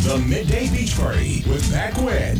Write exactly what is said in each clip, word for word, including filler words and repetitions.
The Midday Beach Party with Pat Quinn.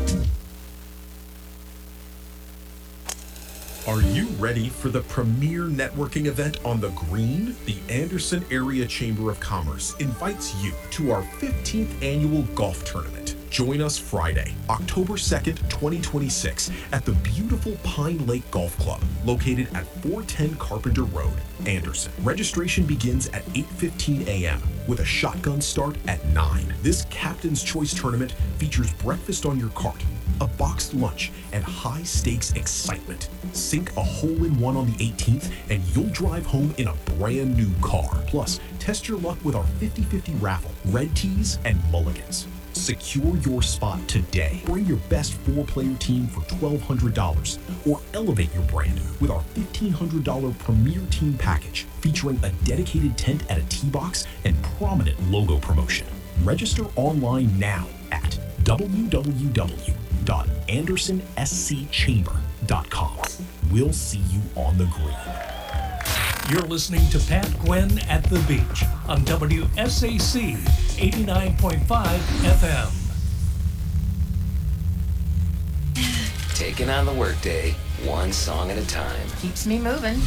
Are you ready for the premier networking event on the Green? The Anderson Area Chamber of Commerce invites you to our fifteenth annual golf tournament. Join us Friday, October second, twenty twenty-six at the beautiful Pine Lake Golf Club, located at four ten Carpenter Road, Anderson. Registration begins at eight fifteen a.m. with a shotgun start at nine. This Captain's Choice tournament features breakfast on your cart, a boxed lunch, and high-stakes excitement. Sink a hole-in-one on the eighteenth, and you'll drive home in a brand new car. Plus, test your luck with our fifty-fifty raffle, red tees, and mulligans. Secure your spot today. Bring your best four-player team for twelve hundred dollars, or elevate your brand with our fifteen hundred dollars Premier Team Package, featuring a dedicated tent at a tee box and prominent logo promotion. Register online now at w w w dot anderson s c chamber dot com. We'll see you on the green. You're listening to Pat Quinn at the Beach on W S A C eighty-nine point five F M. Taking on the workday, one song at a time. Keeps me moving.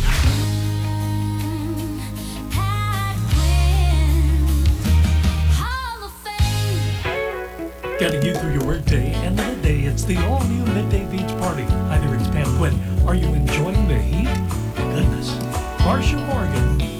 Getting you through your workday, end of the day, it's the all-new Midday Beach Party. Hi there, it's Pat Quinn. Are you enjoying the heat? Goodness. Marsha Morgan